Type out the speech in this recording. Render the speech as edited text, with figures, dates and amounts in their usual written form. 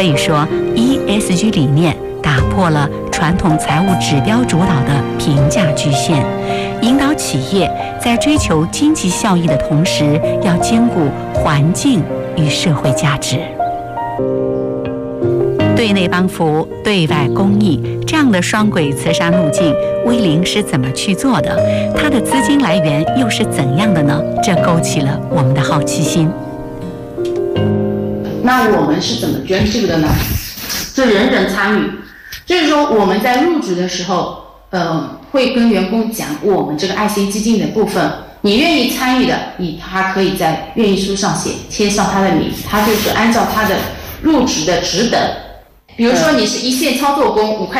可以说 ESG 理念打破了传统财务指标主导的评价局限，引导企业在追求经济效益的同时，要兼顾环境与社会价值。对内帮扶，对外公益，这样的双轨慈善路径，威霖是怎么去做的？它的资金来源又是怎样的呢？这勾起了我们的好奇心。 那我们是怎么捐助的呢？这人人参与，就是说我们在入职的时候，会跟员工讲我们这个爱心基金的部分，你愿意参与的，他可以在愿意书上签上他的名，他就是按照他的入职的职等。比如说你是一线操作工，5块